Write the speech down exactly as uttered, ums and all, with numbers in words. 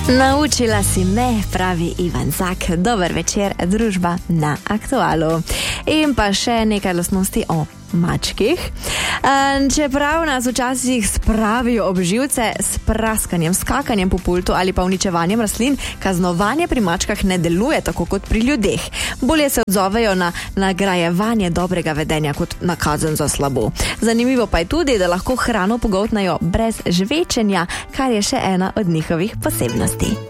Naučila si me, pravi Ivan Zak. Dober večer, družba na Aktualu. In pa še nekaj lastnosti o mačkih. Čeprav nas včasih spravijo ob živce s praskanjem, skakanjem po pultu ali pa uničevanjem rastlin, kaznovanje pri mačkah ne deluje tako kot pri ljudeh. Bolje se odzovejo na nagrajevanje dobrega vedenja kot na kazen za slabo. Zanimivo pa je tudi, da lahko hrano pogoltnajo brez žvečenja, kar je še ena od njihovih posebnosti.